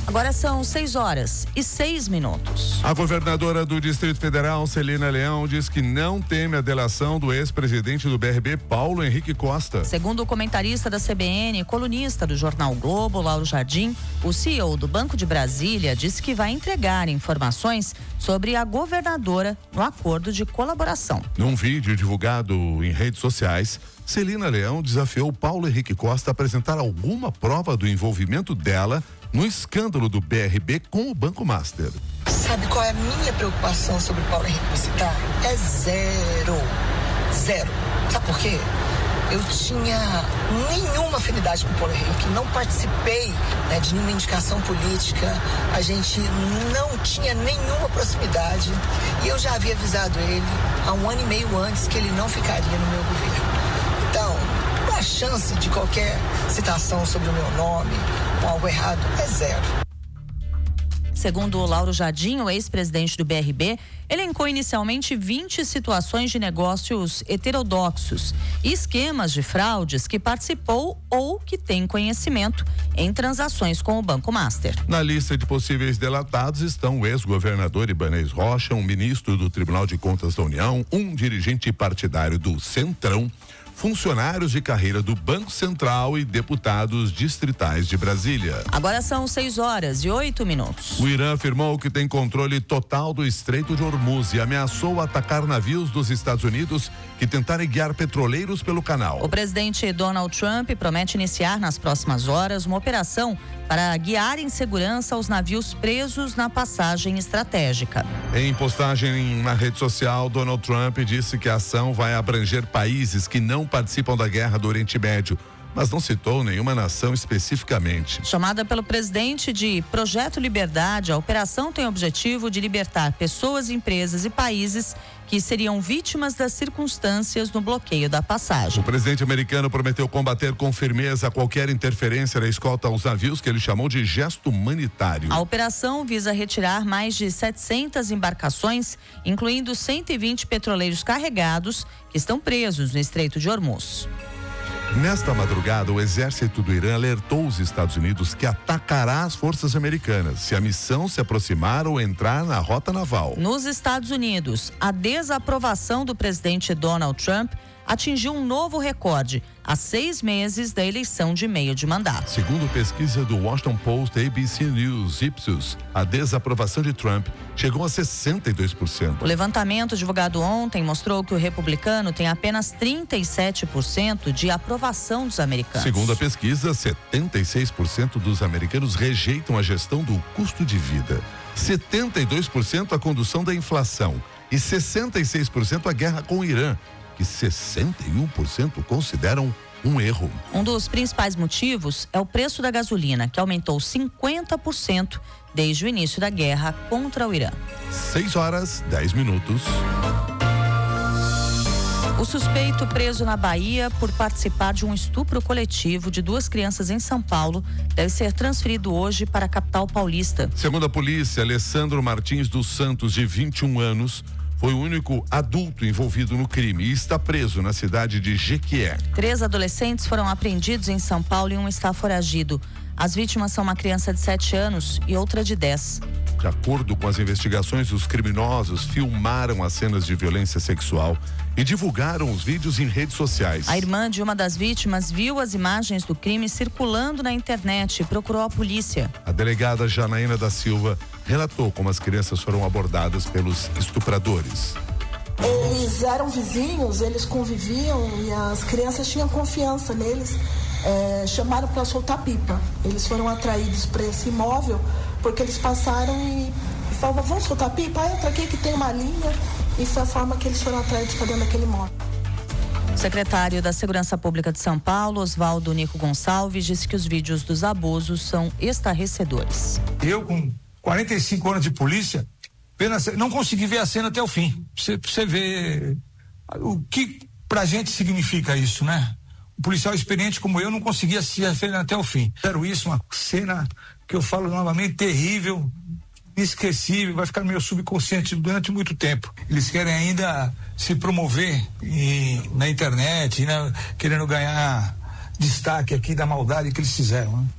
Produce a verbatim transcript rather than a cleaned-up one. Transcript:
Agora são seis horas e seis minutos. A governadora do Distrito Federal, Celina Leão, diz que não teme a delação do ex-presidente do B R B, Paulo Henrique Costa. Segundo o comentarista da C B N, colunista do Jornal Globo, Lauro Jardim, o C E O do Banco de Brasília disse que vai entregar informações sobre a governadora no acordo de colaboração. Num vídeo divulgado em redes sociais, Celina Leão desafiou Paulo Henrique Costa a apresentar alguma prova do envolvimento dela no escândalo do B R B com o Banco Master. Sabe qual é a minha preocupação sobre o Paulo Henrique Costa? É zero. Zero. Sabe por quê? Eu tinha nenhuma afinidade com o Paulo Henrique, não participei, né, de nenhuma indicação política, a gente não tinha nenhuma proximidade e eu já havia avisado ele há um ano e meio antes que ele não ficaria no meu governo. Então, a chance de qualquer citação sobre o meu nome com algo errado é zero. Segundo o Lauro Jardim, o ex-presidente do B R B, elencou inicialmente vinte situações de negócios heterodoxos e esquemas de fraudes que participou ou que tem conhecimento em transações com o Banco Master. Na lista de possíveis delatados estão o ex-governador Ibanez Rocha, um ministro do Tribunal de Contas da União, um dirigente partidário do Centrão, funcionários de carreira do Banco Central e deputados distritais de Brasília. Agora são seis horas e oito minutos. O Irã afirmou que tem controle total do Estreito de Hormuz e ameaçou atacar navios dos Estados Unidos que tentarem guiar petroleiros pelo canal. O presidente Donald Trump promete iniciar nas próximas horas uma operação para guiar em segurança os navios presos na passagem estratégica. Em postagem na rede social, Donald Trump disse que a ação vai abranger países que não participam da guerra do Oriente Médio, mas não citou nenhuma nação especificamente. Chamada pelo presidente de Projeto Liberdade, a operação tem o objetivo de libertar pessoas, empresas e países que seriam vítimas das circunstâncias no bloqueio da passagem. O presidente americano prometeu combater com firmeza qualquer interferência na escolta aos navios, que ele chamou de gesto humanitário. A operação visa retirar mais de setecentas embarcações, incluindo cento e vinte petroleiros carregados que estão presos no Estreito de Hormuz. Nesta madrugada, o exército do Irã alertou os Estados Unidos que atacará as forças americanas se a missão se aproximar ou entrar na rota naval. Nos Estados Unidos, a desaprovação do presidente Donald Trump atingiu um novo recorde há seis meses da eleição de meio de mandato. Segundo pesquisa do Washington Post, A B C News, Ipsos, a desaprovação de Trump chegou a sessenta e dois por cento. O levantamento divulgado ontem mostrou que o republicano tem apenas trinta e sete por cento de aprovação dos americanos. Segundo a pesquisa, setenta e seis por cento dos americanos rejeitam a gestão do custo de vida, setenta e dois por cento a condução da inflação e sessenta e seis por cento a guerra com o Irã, que sessenta e um por cento consideram um erro. Um dos principais motivos é o preço da gasolina, que aumentou cinquenta por cento desde o início da guerra contra o Irã. seis horas, dez minutos. O suspeito preso na Bahia por participar de um estupro coletivo de duas crianças em São Paulo deve ser transferido hoje para a capital paulista. Segundo a polícia, Alessandro Martins dos Santos, de vinte e um anos, foi o único adulto envolvido no crime e está preso na cidade de Jequié. Três adolescentes foram apreendidos em São Paulo e um está foragido. As vítimas são uma criança de sete anos e outra de dez. De acordo com as investigações, os criminosos filmaram as cenas de violência sexual e divulgaram os vídeos em redes sociais. A irmã de uma das vítimas viu as imagens do crime circulando na internet e procurou a polícia. A delegada Janaína da Silva relatou como as crianças foram abordadas pelos estupradores. Eles eram vizinhos, eles conviviam e as crianças tinham confiança neles. É, chamaram para soltar pipa. Eles foram atraídos para esse imóvel porque eles passaram e, e falavam, vamos soltar pipa? Ah, entra aqui que tem uma linha. E foi a forma que eles foram atraídos para dentro daquele imóvel. O secretário da Segurança Pública de São Paulo, Oswaldo Nico Gonçalves, disse que os vídeos dos abusos são estarrecedores. Eu, com quarenta e cinco anos de polícia, não consegui ver a cena até o fim. Você, você vê o que pra gente significa isso, né? Um policial experiente como eu não conseguia se referir até o fim. Quero isso, uma cena que eu falo novamente, terrível, inesquecível, vai ficar no meu subconsciente durante muito tempo. Eles querem ainda se promover e, na internet, né, querendo ganhar destaque aqui da maldade que eles fizeram, né?